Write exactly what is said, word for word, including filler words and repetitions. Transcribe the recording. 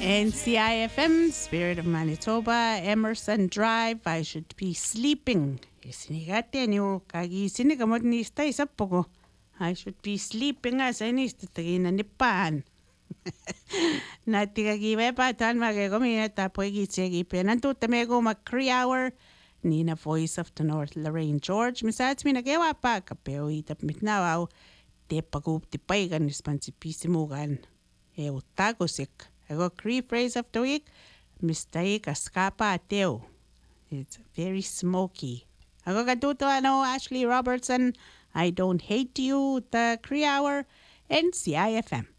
N C I F M, Spirit of Manitoba, Emerson Drive, I should be sleeping. Isinigate niyo kagi sinigamot ni stay sa pogo. I should be sleeping as I need to na nipan. Natigagi pa tan magagomina tapoy gitsegi penanto tamego McCree Hour. Nina Voice of the North, Lorraine George. Misats mi nagawa pa kapeo itap mitnawaw. Te pagup ti paigan ispansipisimugan. E utagosik. I got Cree phrase of the week. Mistake escapa ateo. It's very smoky. I got katuto ano Ashley Robertson. I don't hate you. The Cree Hour. N C I F M.